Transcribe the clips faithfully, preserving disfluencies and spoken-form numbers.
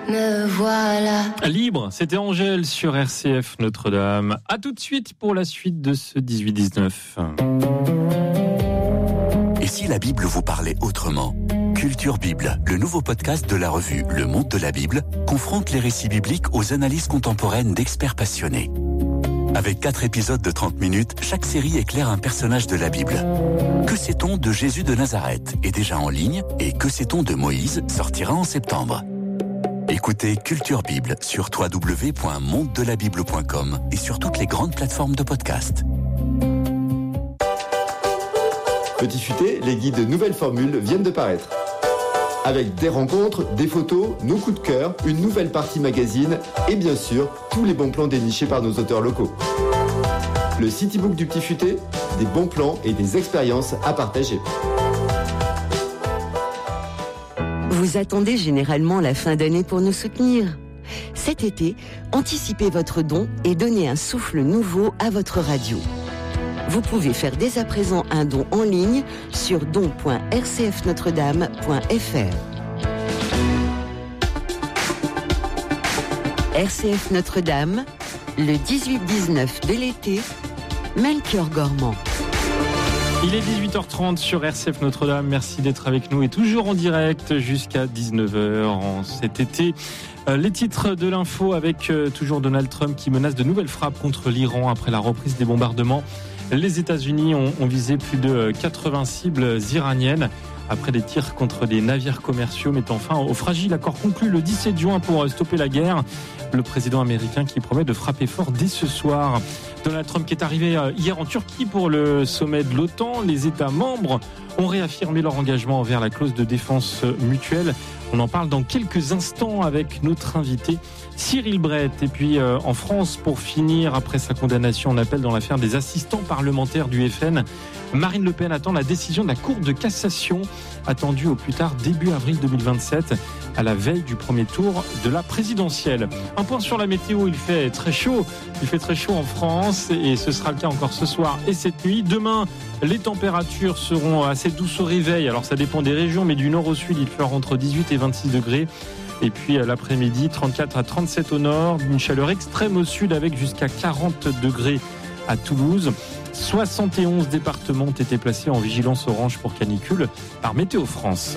me voilà. Libre, c'était Angèle sur R C F Notre-Dame. A tout de suite pour la suite de ce dix-huit dix-neuf. Et si la Bible vous parlait autrement ? Culture Bible, le nouveau podcast de la revue Le Monde de la Bible, confronte les récits bibliques aux analyses contemporaines d'experts passionnés. Avec quatre épisodes de trente minutes, chaque série éclaire un personnage de la Bible. Que sait-on de Jésus de Nazareth est déjà en ligne et Que sait-on de Moïse sortira en septembre. Écoutez Culture Bible sur w w w point monde de la bible point com et sur toutes les grandes plateformes de podcast. Petit Futé, les guides Nouvelles Formules viennent de paraître. Avec des rencontres, des photos, nos coups de cœur, une nouvelle partie magazine et bien sûr, tous les bons plans dénichés par nos auteurs locaux. Le Citybook du Petit Futé, des bons plans et des expériences à partager. Vous attendez généralement la fin d'année pour nous soutenir. Cet été, anticipez votre don et donnez un souffle nouveau à votre radio. Vous pouvez faire dès à présent un don en ligne sur don point r c f notre dame point f r. R C F Notre-Dame, le dix-huit dix-neuf de l'été, Melchior Gormand. Il est dix-huit heures trente sur R C F Notre-Dame. Merci d'être avec nous et toujours en direct jusqu'à dix-neuf heures en cet été. Les titres de l'info avec toujours Donald Trump qui menace de nouvelles frappes contre l'Iran après la reprise des bombardements. Les États-Unis ont, ont visé plus de quatre-vingts cibles iraniennes après des tirs contre des navires commerciaux mettant fin au fragile accord conclu le dix-sept juin pour stopper la guerre. Le président américain qui promet de frapper fort dès ce soir. Donald Trump qui est arrivé hier en Turquie pour le sommet de l'OTAN. Les États membres ont réaffirmé leur engagement envers la clause de défense mutuelle. On en parle dans quelques instants avec notre invité Cyril Brett. Et puis euh, en France, pour finir, après sa condamnation en appel dans l'affaire des assistants parlementaires du F N, Marine Le Pen attend la décision de la Cour de cassation, attendue au plus tard début avril deux mille vingt-sept, à la veille du premier tour de la présidentielle. Un point sur la météo, il fait très chaud, il fait très chaud en France et ce sera le cas encore ce soir et cette nuit. Demain, les températures seront assez douces au réveil, alors ça dépend des régions, mais du nord au sud, il fera entre dix-huit et vingt-six degrés. Et puis l'après-midi, trente-quatre à trente-sept au nord, une chaleur extrême au sud avec jusqu'à quarante degrés à Toulouse. soixante et onze départements ont été placés en vigilance orange pour canicule par Météo France.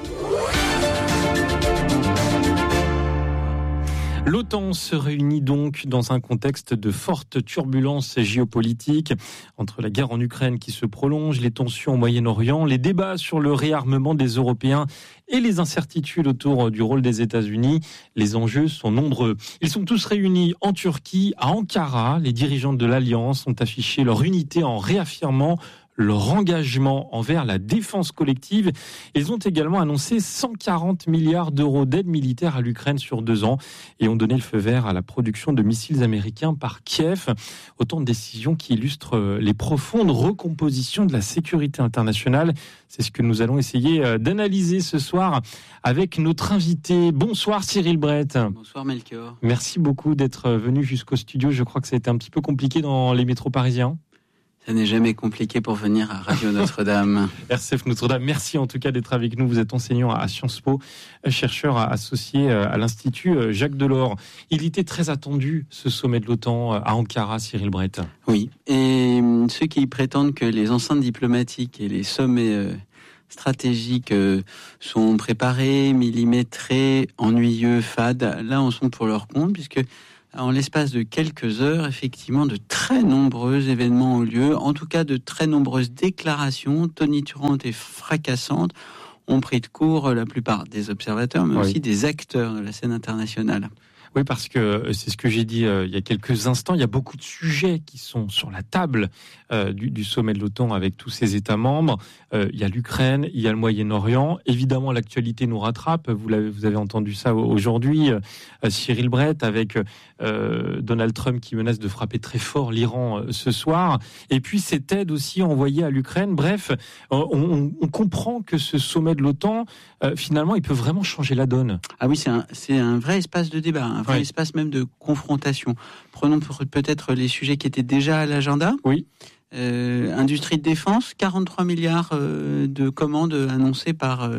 L'OTAN se réunit donc dans un contexte de fortes turbulences géopolitiques entre la guerre en Ukraine qui se prolonge, les tensions au Moyen-Orient, les débats sur le réarmement des Européens et les incertitudes autour du rôle des États-Unis. Les enjeux sont nombreux. Ils sont tous réunis en Turquie, à Ankara. Les dirigeants de l'Alliance ont affiché leur unité en réaffirmant leur engagement envers la défense collective. Ils ont également annoncé cent quarante milliards d'euros d'aide militaire à l'Ukraine sur deux ans et ont donné le feu vert à la production de missiles américains par Kiev. Autant de décisions qui illustrent les profondes recompositions de la sécurité internationale. C'est ce que nous allons essayer d'analyser ce soir avec notre invité. Bonsoir Cyril Brett. Bonsoir Melchior. Merci beaucoup d'être venu jusqu'au studio. Je crois que ça a été un petit peu compliqué dans les métros parisiens. Ça n'est jamais compliqué pour venir à Radio Notre-Dame. R C F Notre-Dame, merci en tout cas d'être avec nous. Vous êtes enseignant à Sciences Po, chercheur associé à l'Institut Jacques Delors. Il était très attendu, ce sommet de l'OTAN à Ankara, Cyril Brett. Oui, et ceux qui prétendent que les enceintes diplomatiques et les sommets stratégiques sont préparés, millimétrés, ennuyeux, fades, là en sont pour leur compte, puisque en l'espace de quelques heures, effectivement, de très nombreux événements ont lieu, en tout cas de très nombreuses déclarations tonitruantes et fracassantes ont pris de court la plupart des observateurs, mais oui. aussi des acteurs de la scène internationale. Oui, parce que c'est ce que j'ai dit euh, il y a quelques instants, il y a beaucoup de sujets qui sont sur la table euh, du, du sommet de l'OTAN avec tous ses États membres. Euh, il y a l'Ukraine, il y a le Moyen-Orient. Évidemment, l'actualité nous rattrape. Vous, l'avez, vous avez entendu ça aujourd'hui. Euh, Cyril Brett avec euh, Donald Trump qui menace de frapper très fort l'Iran euh, ce soir. Et puis cette aide aussi envoyée à l'Ukraine. Bref, euh, on, on comprend que ce sommet de l'OTAN, euh, finalement, il peut vraiment changer la donne. Ah oui, c'est un, c'est un vrai espace de débat, un vrai oui. espace même de confrontation. Prenons peut-être les sujets qui étaient déjà à l'agenda. Oui. Euh, industrie de défense, quarante-trois milliards euh, de commandes annoncées par, euh,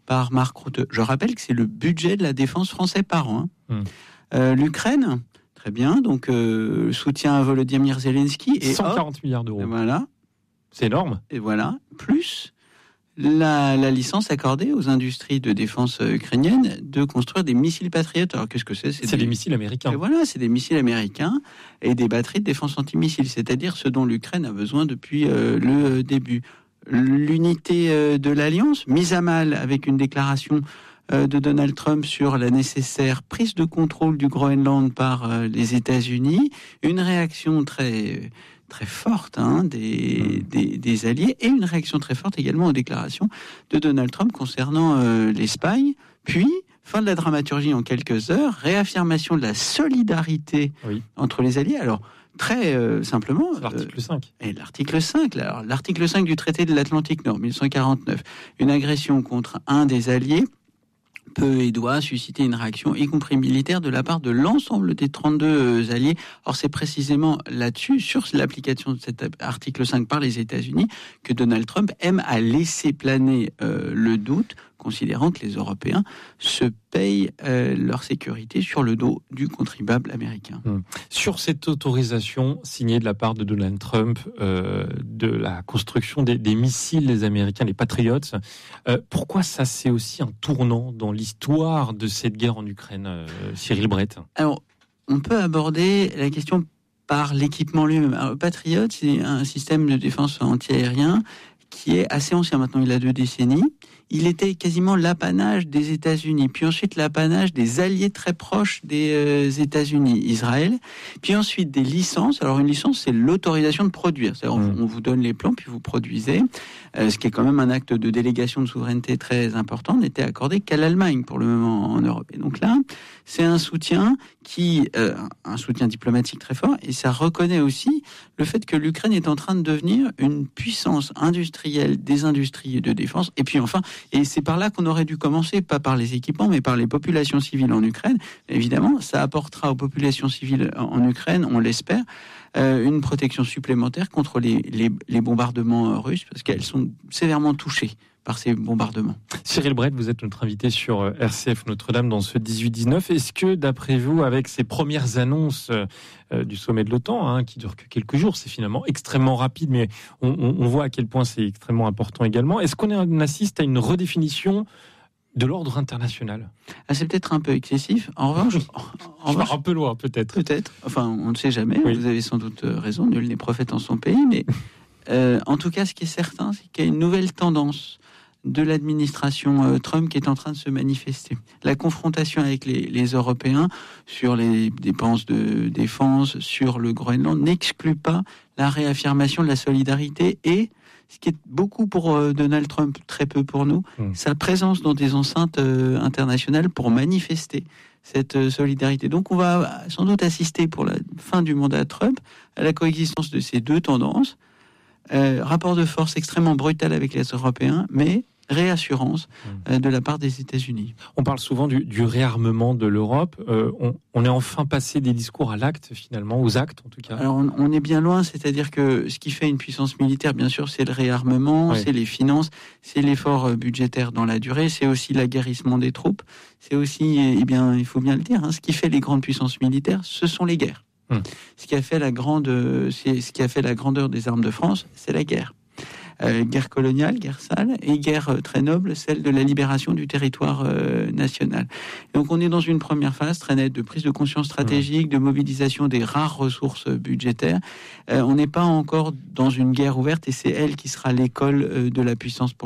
par Mark Rutte. Je rappelle que c'est le budget de la défense français par an. Hein. Mmh. Euh, L'Ukraine, très bien, donc euh, soutien à Volodymyr Zelensky. Et cent quarante hop, milliards d'euros. Voilà. C'est énorme. Et voilà, plus la, la licence accordée aux industries de défense ukrainiennes de construire des missiles Patriot. Alors qu'est-ce que c'est ? C'est, c'est des... des missiles américains. Et voilà, c'est des missiles américains et des batteries de défense antimissiles, c'est-à-dire ce dont l'Ukraine a besoin depuis euh, le début. L'unité euh, de l'Alliance, mise à mal avec une déclaration euh, de Donald Trump sur la nécessaire prise de contrôle du Groenland par euh, les États-Unis, une réaction très... très forte hein, des, des, des alliés et une réaction très forte également aux déclarations de Donald Trump concernant euh, l'Espagne, puis fin de la dramaturgie en quelques heures, réaffirmation de la solidarité oui. entre les alliés. Alors, très euh, simplement... C'est l'article cinq. Euh, et l'article cinq, là, alors, l'article cinq du traité de l'Atlantique Nord, dix-neuf cent quarante-neuf, une agression contre un des alliés peut et doit susciter une réaction, y compris militaire, de la part de l'ensemble des trente-deux alliés. Or, c'est précisément là-dessus, sur l'application de cet article cinq par les États-Unis, que Donald Trump aime à laisser planer euh, le doute, considérant que les Européens se payent euh, leur sécurité sur le dos du contribuable américain. Hum. Sur cette autorisation signée de la part de Donald Trump euh, de la construction des, des missiles des Américains, les Patriots, euh, pourquoi ça c'est aussi un tournant dans l'histoire de cette guerre en Ukraine, euh, Cyril Brett ? Alors, on peut aborder la question par l'équipement lui-même. Alors, le Patriot, c'est un système de défense antiaérien qui est assez ancien maintenant, il a deux décennies. Il était quasiment l'apanage des États-Unis, puis ensuite l'apanage des alliés très proches des euh, États-Unis, Israël, puis ensuite des licences. Alors une licence, c'est l'autorisation de produire. C'est-à-dire mmh. on, on vous donne les plans, puis vous produisez, euh, ce qui est quand même un acte de délégation de souveraineté très important, n'était accordé qu'à l'Allemagne pour le moment en Europe. Et donc là, c'est un soutien qui, euh, un soutien diplomatique très fort, et ça reconnaît aussi le fait que l'Ukraine est en train de devenir une puissance industrielle des industries de défense. Et puis enfin, et c'est par là qu'on aurait dû commencer, pas par les équipements, mais par les populations civiles en Ukraine. Évidemment, ça apportera aux populations civiles en Ukraine, on l'espère, euh, une protection supplémentaire contre les, les, les bombardements russes, parce qu'elles sont sévèrement touchées par ces bombardements. Cyril Brett, vous êtes notre invité sur R C F Notre-Dame dans ce dix-huit dix-neuf. Est-ce que, d'après vous, avec ces premières annonces euh, du sommet de l'OTAN, hein, qui dure que quelques jours, c'est finalement extrêmement rapide, mais on, on, on voit à quel point c'est extrêmement important également, est-ce qu'on assiste à une redéfinition de l'ordre international ? Ah, c'est peut-être un peu excessif. En revanche, en je revanche, pars un peu loin, peut-être. Peut-être. Enfin, on ne sait jamais. Oui. Vous avez sans doute raison. Nul n'est prophète en son pays. Mais euh, en tout cas, ce qui est certain, c'est qu'il y a une nouvelle tendance de l'administration euh, Trump qui est en train de se manifester. La confrontation avec les, les Européens sur les dépenses de défense, sur le Groenland, n'exclut pas la réaffirmation de la solidarité et, ce qui est beaucoup pour euh, Donald Trump, très peu pour nous, mmh. sa présence dans des enceintes euh, internationales pour manifester cette euh, solidarité. Donc on va sans doute assister pour la fin du mandat Trump à la coexistence de ces deux tendances. Euh, rapport de force extrêmement brutal avec les Européens, mais réassurance euh, de la part des États-Unis. On parle souvent du, du réarmement de l'Europe. Euh, on, on est enfin passé des discours à l'acte, finalement, aux actes en tout cas. Alors on, on est bien loin, c'est-à-dire que ce qui fait une puissance militaire, bien sûr, c'est le réarmement, oui. c'est les finances, c'est l'effort budgétaire dans la durée, c'est aussi l'aguerrissement des troupes, c'est aussi, eh bien, il faut bien le dire, hein, ce qui fait les grandes puissances militaires, ce sont les guerres. Hum. Ce qui a fait la grande, c'est ce qui a fait la grandeur des armes de France, c'est la guerre. Euh, guerre coloniale, guerre sale, et guerre euh, très noble, celle de la libération du territoire euh, national. Et donc on est dans une première phase très nette de prise de conscience stratégique, de mobilisation des rares ressources budgétaires. Euh, on n'est pas encore dans une guerre ouverte et c'est elle qui sera l'école euh, de la puissance